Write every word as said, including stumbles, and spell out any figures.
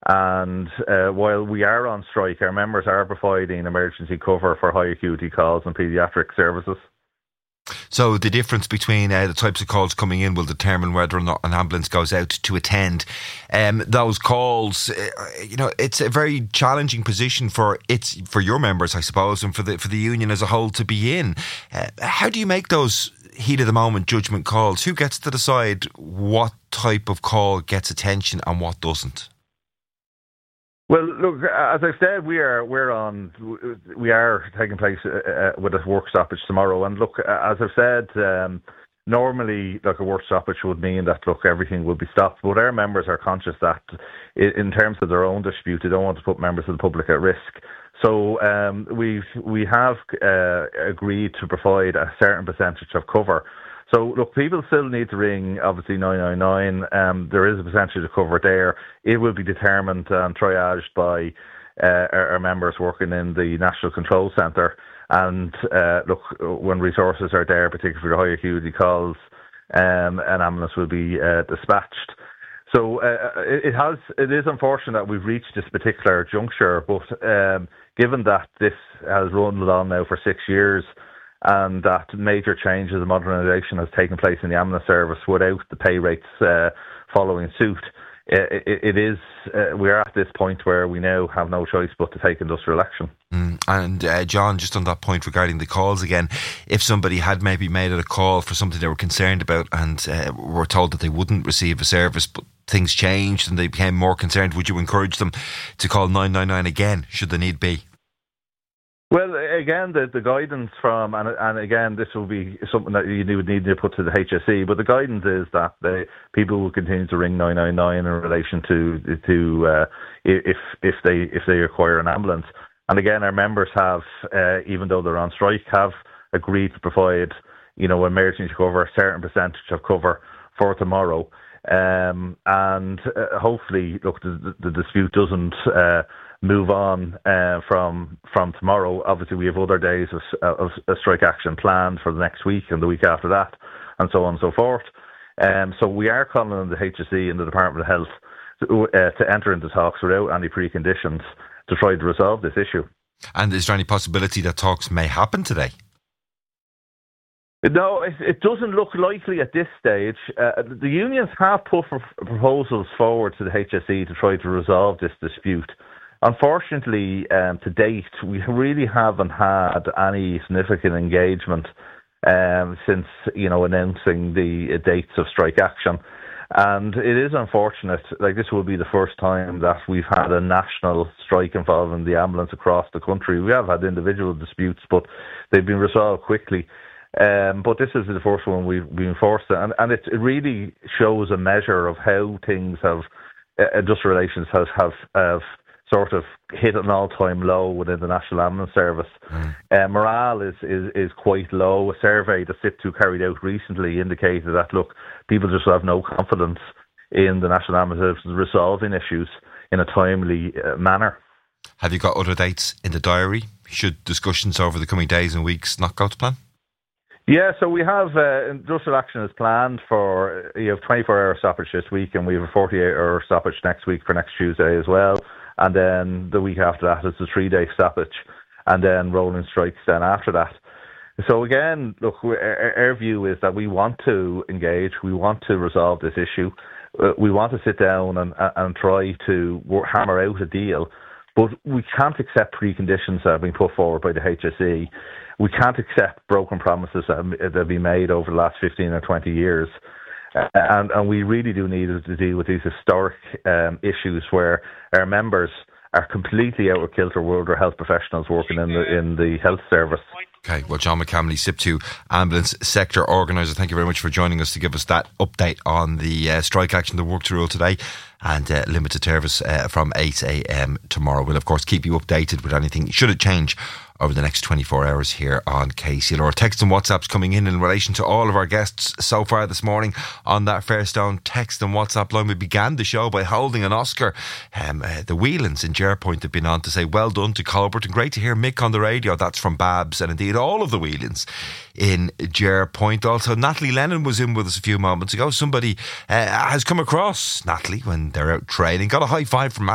And uh, while we are on strike, our members are providing emergency cover for high acuity calls and paediatric services. So the difference between uh, the types of calls coming in will determine whether or not an ambulance goes out to attend um, those calls. Uh, you know, it's a very challenging position for it's for your members, I suppose, and for the for the union as a whole to be in. Uh, how do you make those heat of the moment judgment calls? Who gets to decide what type of call gets attention and what doesn't? Well, look, as I said, we are we're on we are taking place uh, with a work stoppage tomorrow. And look, as I've said, um, normally, like a work stoppage would mean that look everything will be stopped. But our members are conscious that, in terms of their own dispute, they don't want to put members of the public at risk. So um, we've we have uh, agreed to provide a certain percentage of cover. So, look, people still need to ring, obviously, nine nine nine. Um, there is a percentage of cover there. It will be determined and triaged by uh, our, our members working in the National Control Centre. And, uh, look, when resources are there, particularly for the high acuity calls, um, an ambulance will be uh, dispatched. So uh, it, it has. It is unfortunate that we've reached this particular juncture, but um, given that this has run on now for six years, and that major changes and modernisation has taken place in the ambulance service without the pay rates uh, following suit. It, it, it is, uh, we are at this point where we now have no choice but to take industrial action. Mm. And uh, John, just on that point regarding the calls again, if somebody had maybe made a call for something they were concerned about and uh, were told that they wouldn't receive a service, but things changed and they became more concerned, would you encourage them to call nine nine nine again, should the need be? Well, again, the, the guidance from, and, and again, this will be something that you would need to put to the H S E, but the guidance is that they, people will continue to ring nine nine nine in relation to to uh, if if they if they require an ambulance. And again, our members have, uh, even though they're on strike, have agreed to provide, you know, emergency cover, a certain percentage of cover for tomorrow. Um, and uh, hopefully, look, the, the dispute doesn't uh, move on uh, from from tomorrow. Obviously, we have other days of, of, of strike action planned for the next week and the week after that, and so on and so forth. Um, so we are calling on the H S E and the Department of Health to, uh, to enter into talks without any preconditions to try to resolve this issue. And is there any possibility that talks may happen today? No, it, it doesn't look likely at this stage. Uh, the unions have put for proposals forward to the H S E to try to resolve this dispute. Unfortunately, um, to date, we really haven't had any significant engagement um, since, you know, announcing the dates of strike action. And it is unfortunate, like this will be the first time that we've had a national strike involving the ambulance across the country. We have had individual disputes, but they've been resolved quickly. Um, but this is the first one we've been forced to, and, and it, it really shows a measure of how things have, uh, industrial relations has, have, have sort of hit an all-time low within the National Ambulance Service. Mm. Uh, morale is, is, is quite low. A survey that S I P T U carried out recently indicated that, look, people just have no confidence in the National Ambulance Service resolving issues in a timely uh, manner. Have you got other dates in the diary? Should discussions over the coming days and weeks not go to plan? Yeah, so we have uh, industrial action is planned for, you have twenty-four hour stoppage this week, and we have a forty-eight hour stoppage next week for next Tuesday as well. And then the week after that is a three day stoppage, and then rolling strikes then after that. So again, look, our, our view is that we want to engage, we want to resolve this issue, uh, we want to sit down and, and try to work, hammer out a deal, but we can't accept preconditions that have been put forward by the H S E. We can't accept broken promises that have, that have been made over the last fifteen or twenty years. Uh, and, and we really do need to deal with these historic um, issues where our members are completely out of kilter with their health professionals working in the in the health service. Okay, well, John McCamley, S I P T U Ambulance Sector Organiser, thank you very much for joining us to give us that update on the uh, strike action that worked through today and uh, limited service uh, from eight a.m. tomorrow. We'll, of course, keep you updated with anything, should it change, over the next twenty-four hours here on K C L R. Text and WhatsApps coming in in relation to all of our guests so far this morning on that Fairstone text and WhatsApp line. We began the show by holding an Oscar. Um, uh, the Whelans in Jerpoint have been on to say well done to Colbert, and great to hear Mick on the radio. That's from Babs, and indeed all of the Whelans in Jerpoint. Also, Natalie Lennon was in with us a few moments ago. Somebody uh, has come across Natalie when they're out training, got a high five from